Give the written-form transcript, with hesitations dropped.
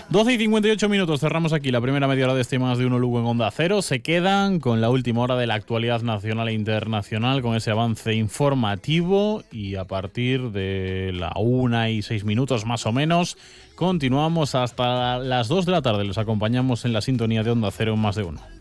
12 y 58 minutos, cerramos aquí la primera media hora de este Más de Uno Lugo en Onda Cero. Se quedan con la última hora de la actualidad nacional e internacional, con ese avance informativo, y a partir de la 1:06 más o menos, continuamos hasta las 2 de la tarde. Los acompañamos en la sintonía de Onda Cero en Más de Uno.